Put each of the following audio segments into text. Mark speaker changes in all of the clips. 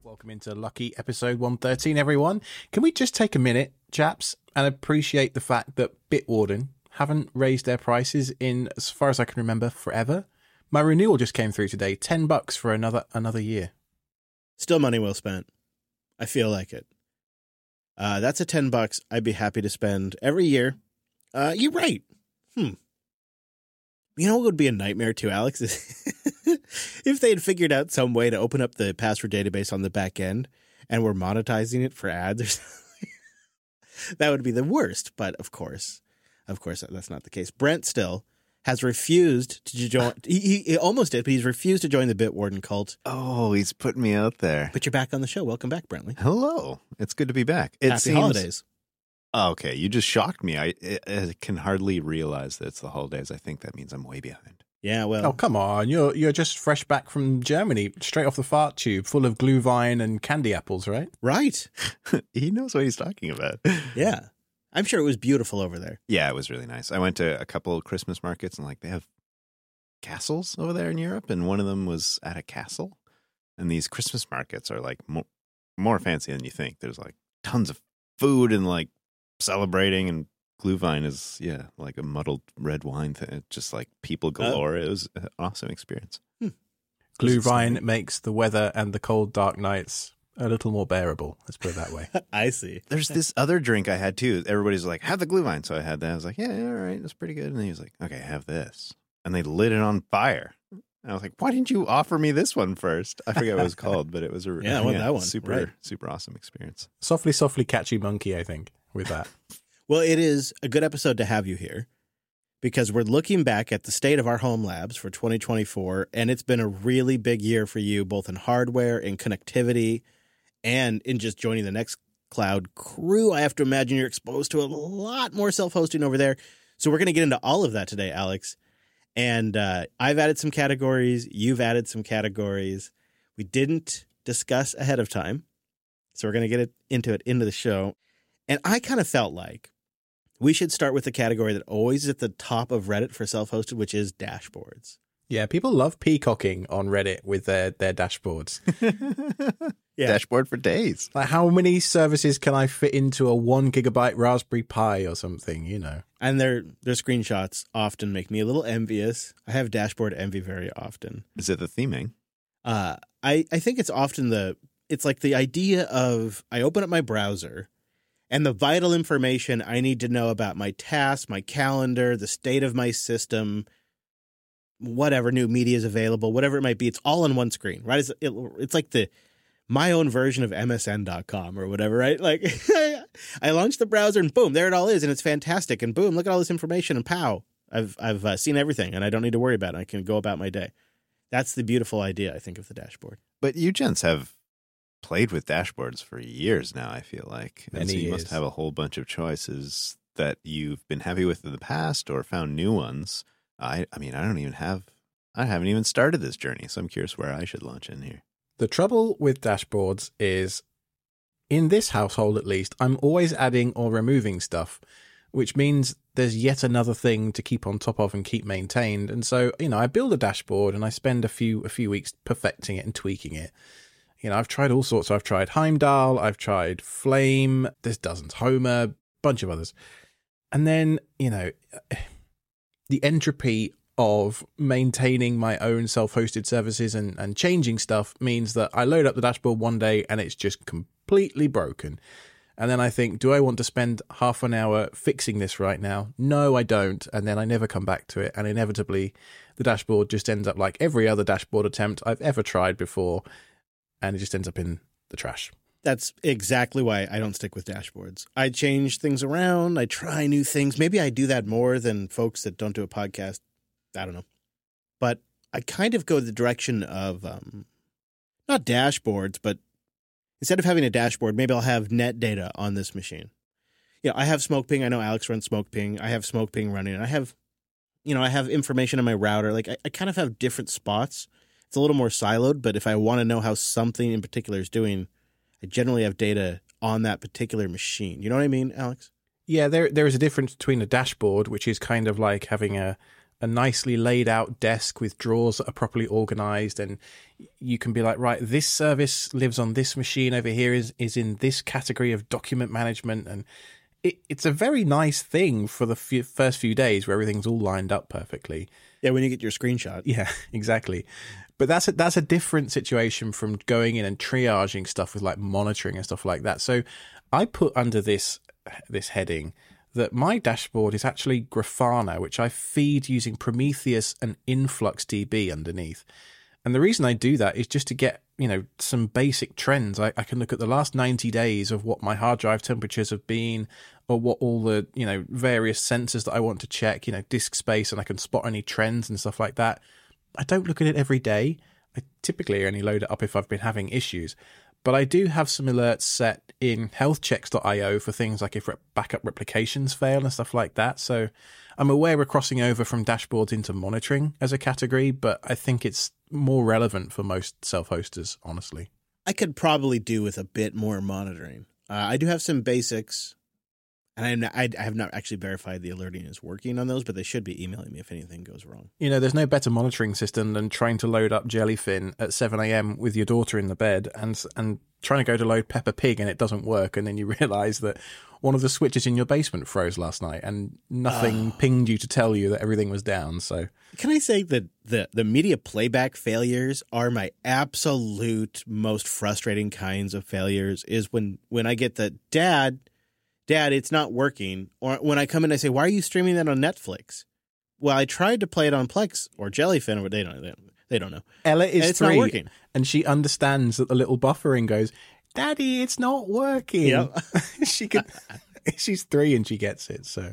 Speaker 1: Welcome into Lucky episode 113, everyone. Can we just take a minute, chaps, and appreciate the fact that Bitwarden haven't raised their prices in, as far as I can remember, forever? My renewal just came through today, $10 for another year.
Speaker 2: Still money well spent. I feel like it. That's a $10 I'd be happy to spend every year. You're right. You know what would be a nightmare too, Alex? If they had figured out some way to open up the password database on the back end and were monetizing it for ads or something. That would be the worst. But of course, that's not the case. Brent still has refused to join. He almost did, but he's refused to join the Bitwarden cult.
Speaker 3: Oh, he's putting me out there.
Speaker 2: But you're back on the show. Welcome back, Brentley.
Speaker 3: Hello. It's good to be back.
Speaker 2: Happy holidays.
Speaker 3: Oh, okay, you just shocked me. I can hardly realize that it's the holidays. I think that means I'm way behind.
Speaker 2: Yeah, well.
Speaker 1: Oh, come on. You're just fresh back from Germany, straight off the fart tube, full of Glühwein and candy apples, right?
Speaker 2: Right.
Speaker 3: He knows what he's talking about.
Speaker 2: Yeah. I'm sure it was beautiful over there.
Speaker 3: Yeah, it was really nice. I went to a couple of Christmas markets, and they have castles over there in Europe, and one of them was at a castle. And these Christmas markets are more fancy than you think. There's tons of food and celebrating, and Glühwein is like a muddled red wine thing. It's just people galore. It was an awesome experience.
Speaker 1: Glühwein makes the weather and the cold dark nights a little more bearable. Let's put it that way.
Speaker 2: I see.
Speaker 3: There's this other drink I had too. Everybody's like, have the Glühwein. So I had that. I was like, yeah, all right, that's pretty good. And he was like, okay, have this. And they lit it on fire. And I was like, why didn't you offer me this one first? I forget what it was called, but it was
Speaker 2: I want that one.
Speaker 3: Super awesome experience.
Speaker 1: Softly catchy monkey, I think, with that.
Speaker 2: Well, it is a good episode to have you here because we're looking back at the state of our home labs for 2024, and it's been a really big year for you, both in hardware, in connectivity, and in just joining the Nextcloud crew. I have to imagine you're exposed to a lot more self-hosting over there. So we're going to get into all of that today, Alex. And I've added some categories. You've added some categories. We didn't discuss ahead of time, so we're going to get into the show. And I kind of felt like we should start with the category that always is at the top of Reddit for self-hosted, which is dashboards.
Speaker 1: Yeah, people love peacocking on Reddit with their dashboards.
Speaker 2: Yeah.
Speaker 3: Dashboard for days.
Speaker 1: How many services can I fit into a 1 gigabyte Raspberry Pi or something,
Speaker 2: And their screenshots often make me a little envious. I have dashboard envy very often.
Speaker 3: Is it the theming?
Speaker 2: I think it's often it's like the idea of I open up my browser and the vital information I need to know about my tasks, my calendar, the state of my system, whatever new media is available, whatever it might be, it's all on one screen, right? It's like my own version of MSN.com or whatever, right? I launch the browser and boom, there it all is, and it's fantastic. And boom, look at all this information, and pow, I've seen everything, and I don't need to worry about it. I can go about my day. That's the beautiful idea, I think, of the dashboard.
Speaker 3: But you gents have played with dashboards for years now, I feel like. And so you must have a whole bunch of choices that you've been happy with in the past or found new ones. I haven't even started this journey, so I'm curious where I should launch in here.
Speaker 1: The trouble with dashboards is, in this household at least, I'm always adding or removing stuff, which means there's yet another thing to keep on top of and keep maintained. And so, I build a dashboard and I spend a few weeks perfecting it and tweaking it. I've tried all sorts. I've tried Heimdall, I've tried Flame, there's dozens, Homer, bunch of others. And then, the entropy of maintaining my own self-hosted services and changing stuff means that I load up the dashboard one day and it's just completely broken. And then I think, do I want to spend half an hour fixing this right now? No, I don't. And then I never come back to it. And inevitably, the dashboard just ends up like every other dashboard attempt I've ever tried before. And it just ends up in the trash.
Speaker 2: That's exactly why I don't stick with dashboards. I change things around. I try new things. Maybe I do that more than folks that don't do a podcast. I don't know. But I kind of go the direction of not dashboards, but instead of having a dashboard, maybe I'll have net data on this machine. I have SmokePing. I know Alex runs SmokePing. I have SmokePing running. I have information on my router. I kind of have different spots. It's a little more siloed, but if I want to know how something in particular is doing, I generally have data on that particular machine. You know what I mean, Alex?
Speaker 1: Yeah, there is a difference between a dashboard, which is kind of like having a a nicely laid out desk with drawers that are properly organized, and you can be like, right, this service lives on this machine over here, is in this category of document management, and it's a very nice thing for the first few days where everything's all lined up perfectly.
Speaker 2: Yeah, when you get your screenshot.
Speaker 1: Yeah, exactly. But that's a different situation from going in and triaging stuff with like monitoring and stuff like that. So I put under this heading that my dashboard is actually Grafana, which I feed using Prometheus and InfluxDB underneath. And the reason I do that is just to get, some basic trends. I can look at the last 90 days of what my hard drive temperatures have been, or what all the, various sensors that I want to check, disk space, and I can spot any trends and stuff like that. I don't look at it every day. I typically only load it up if I've been having issues. But I do have some alerts set in healthchecks.io for things like if backup replications fail and stuff like that. So I'm aware we're crossing over from dashboards into monitoring as a category, but I think it's more relevant for most self-hosters, honestly.
Speaker 2: I could probably do with a bit more monitoring. I do have some basics, and I have not actually verified the alerting is working on those, but they should be emailing me if anything goes wrong.
Speaker 1: There's no better monitoring system than trying to load up Jellyfin at 7 a.m. with your daughter in the bed and trying to go to load Peppa Pig and it doesn't work, and then you realize that one of the switches in your basement froze last night and nothing pinged you to tell you that everything was down. So
Speaker 2: can I say that the media playback failures are my absolute most frustrating kinds of failures, is when I get the Dad, it's not working. Or when I come in and I say, why are you streaming that on Netflix? Well, I tried to play it on Plex or Jellyfin, but they don't know.
Speaker 1: Ella is
Speaker 2: it's
Speaker 1: 3,
Speaker 2: not working.
Speaker 1: And she understands that the little buffering goes, Daddy, it's not working.
Speaker 2: Yep.
Speaker 1: She's 3 and she gets it. So,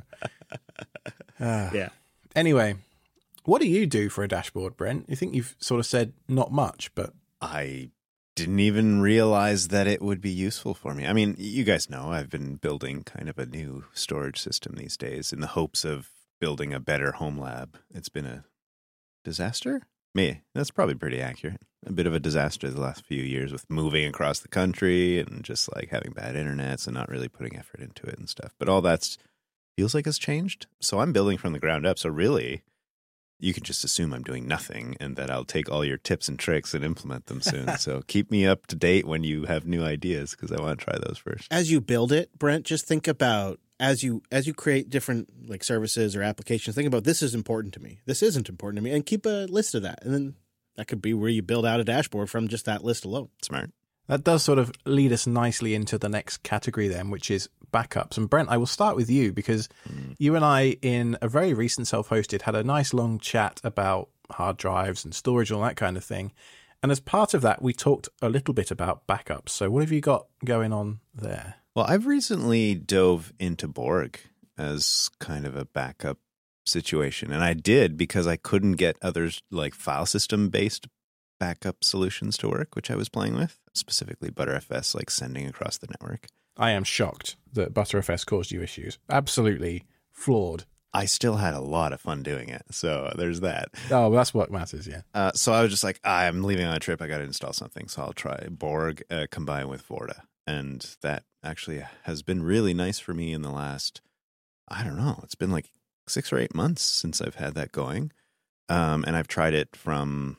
Speaker 2: yeah.
Speaker 1: Anyway, what do you do for a dashboard, Brent? You think you've sort of said not much, but
Speaker 3: I didn't even realize that it would be useful for me. I mean, you guys know I've been building kind of a new storage system these days in the hopes of building a better home lab. It's been a disaster? That's probably pretty accurate. A bit of a disaster the last few years with moving across the country and just like having bad internets and not really putting effort into it and stuff. But all that feels like it's changed. So I'm building from the ground up. So really, you can just assume I'm doing nothing and that I'll take all your tips and tricks and implement them soon. So keep me up to date when you have new ideas, because I want to try those first.
Speaker 2: As you build it, Brent, just think about as you create different like services or applications, think about, this is important to me. This isn't important to me, and keep a list of that. And then that could be where you build out a dashboard from just that list alone.
Speaker 3: Smart.
Speaker 1: That does sort of lead us nicely into the next category then, which is backups. And Brent, I will start with you, because you and I, in a very recent self-hosted, had a nice long chat about hard drives and storage and all that kind of thing. And as part of that, we talked a little bit about backups. So what have you got going on there?
Speaker 3: Well, I've recently dove into Borg as kind of a backup situation. And I did because I couldn't get others like file system based backup solutions to work, which I was playing with, specifically ButterFS, like sending across the network.
Speaker 1: I am shocked that ButterFS caused you issues. Absolutely flawed.
Speaker 3: I still had a lot of fun doing it. So there's that.
Speaker 1: Oh, well, that's what matters, yeah.
Speaker 3: So I was just like, I'm leaving on a trip. I got to install something. So I'll try Borg combined with Vorta. And that actually has been really nice for me in the last, I don't know, it's been like 6 or 8 months since I've had that going. And I've tried it from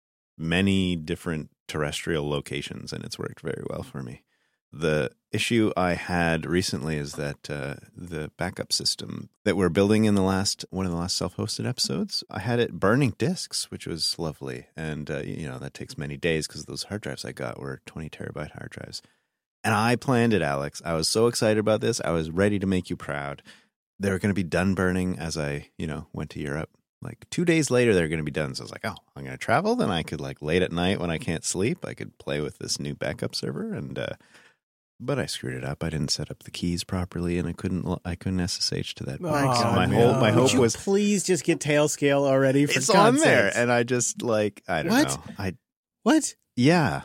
Speaker 3: many different terrestrial locations, and it's worked very well for me. The issue I had recently is that the backup system that we're building in one of the last self-hosted episodes, I had it burning disks, which was lovely. And, that takes many days because those hard drives I got were 20 terabyte hard drives. And I planned it, Alex. I was so excited about this. I was ready to make you proud. They were going to be done burning as I, went to Europe. Like 2 days later, they're going to be done. So I was like, oh, I'm going to travel. Then I could, like, late at night when I can't sleep, I could play with this new backup server. And but I screwed it up. I didn't set up the keys properly, and I couldn't SSH to that.
Speaker 1: Oh, God,
Speaker 3: my hope was,
Speaker 2: please just get Tailscale already. For
Speaker 3: it's
Speaker 2: God's
Speaker 3: on there,
Speaker 2: sakes.
Speaker 3: and I just I don't know.
Speaker 2: What?
Speaker 3: Yeah,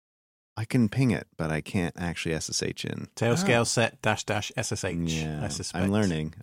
Speaker 3: I can ping it, but I can't actually SSH in.
Speaker 1: Tailscale set --SSH.
Speaker 3: Yeah,
Speaker 1: I suspect.
Speaker 3: I'm learning.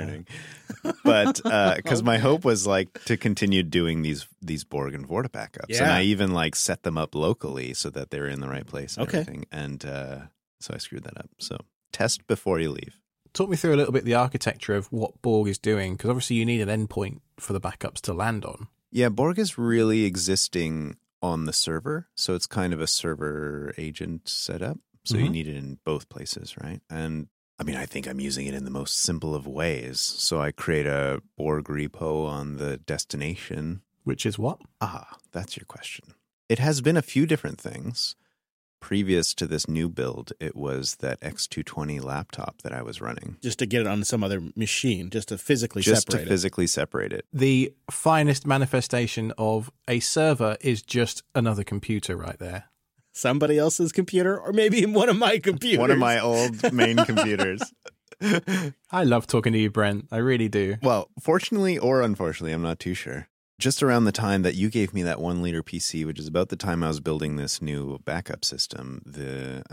Speaker 3: But because my hope was like to continue doing these Borg and Vorta backups, and I even like set them up locally so that they're in the right place and everything. And so I screwed that up. So test before you leave.
Speaker 1: Talk me through a little bit the architecture of what Borg is doing, because obviously you need an endpoint for the backups to land on.
Speaker 3: Yeah, Borg is really existing on the server, so it's kind of a server agent setup. So you need it in both places, right? And I mean, I think I'm using it in the most simple of ways. So I create a Borg repo on the destination.
Speaker 1: Which is what?
Speaker 3: Ah, that's your question. It has been a few different things. Previous to this new build, it was that X220 laptop that I was running.
Speaker 2: Just to get it on some other machine, just to physically
Speaker 3: Just
Speaker 2: separate
Speaker 3: to physically separate it.
Speaker 1: The finest manifestation of a server is just another computer right there.
Speaker 2: Somebody else's computer, or maybe one of my computers.
Speaker 3: One of my old main computers.
Speaker 1: I love talking to you, Brent. I really do.
Speaker 3: Well, fortunately or unfortunately, I'm not too sure. Just around the time that you gave me that 1 liter PC, which is about the time I was building this new backup system, that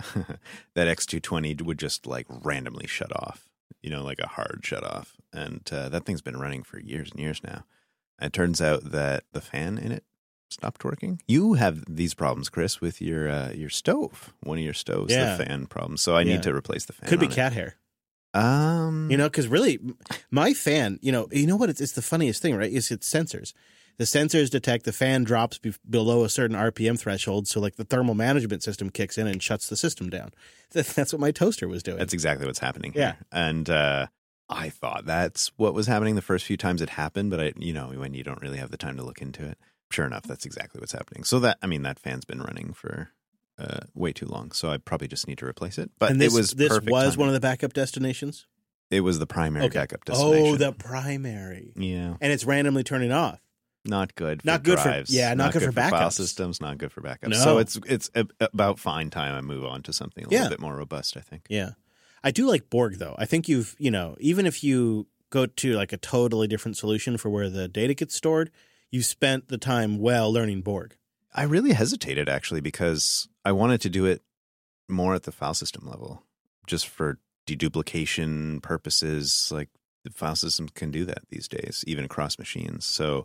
Speaker 3: X220 would just like randomly shut off, like a hard shut off. And that thing's been running for years and years now. And it turns out that the fan in it stopped working. You have these problems, Chris, with your stove. One of your stoves, the fan problem. So I need to replace the fan.
Speaker 2: Could be cat hair. Because really, my fan, you know what? It's the funniest thing, right? It's sensors. The sensors detect the fan drops below a certain RPM threshold, so like the thermal management system kicks in and shuts the system down. That's what my toaster was doing.
Speaker 3: That's exactly what's happening here. Yeah. And I thought that's what was happening the first few times it happened, but when you don't really have the time to look into it, sure enough, that's exactly what's happening. So that fan's been running for way too long, so I probably just need to replace it. But
Speaker 2: this
Speaker 3: was
Speaker 2: one of the backup destinations?
Speaker 3: It was the primary backup destination.
Speaker 2: Oh, the primary.
Speaker 3: Yeah.
Speaker 2: And it's randomly turning off.
Speaker 3: Not good for
Speaker 2: not good
Speaker 3: drives.
Speaker 2: not good for backups.
Speaker 3: File systems, not good for backups.
Speaker 2: No.
Speaker 3: So it's about fine time I move on to something a little bit more robust, I think.
Speaker 2: Yeah. I do like Borg, though. I think even if you go to like a totally different solution for where the data gets stored, you spent the time well learning Borg.
Speaker 3: I really hesitated, actually, because I wanted to do it more at the file system level, just for deduplication purposes. Like, the file systems can do that these days, even across machines. So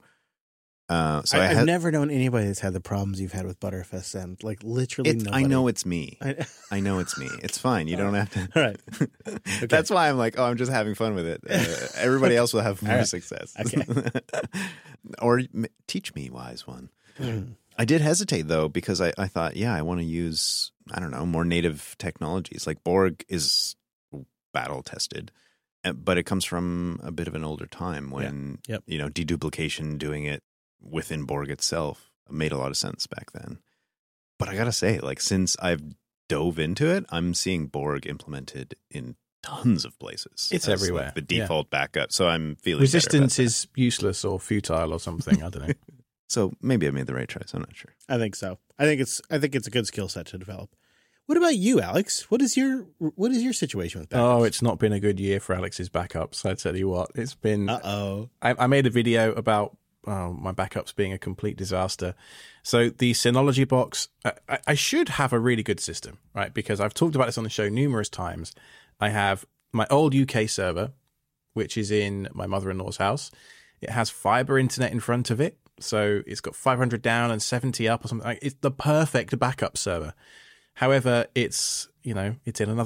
Speaker 2: I've never known anybody that's had the problems you've had with Btrfs Send. Like, literally nobody.
Speaker 3: I know it's me. I know it's me. It's fine. You don't have to.
Speaker 2: All right.
Speaker 3: Okay. That's why I'm like, I'm just having fun with it. Everybody else will have more success.
Speaker 2: Okay.
Speaker 3: Or teach me, wise one. I did hesitate, though, because I thought, I want to use, more native technologies. Like Borg is battle tested, but it comes from a bit of an older time when, deduplication, doing it within Borg itself made a lot of sense back then. But I got to say, like, since I've dove into it, I'm seeing Borg implemented in tons of places.
Speaker 1: It's everywhere.
Speaker 3: Like the default backup. So I'm feeling
Speaker 1: resistance is useless or futile or something. I don't know.
Speaker 3: So maybe I made the right choice. I'm not sure.
Speaker 2: I think so. I think it's a good skill set to develop. What about you, Alex? What is your situation with backups?
Speaker 1: Oh, it's not been a good year for Alex's backups. I tell you what, it's been. I made a video about my backups being a complete disaster. So the Synology box, I should have a really good system, right? Because I've talked about this on the show numerous times. I have my old UK server, which is in my mother-in-law's house. It has fiber internet in front of it. So it's got 500 down and 70 up or something. It's the perfect backup server. However, it's in another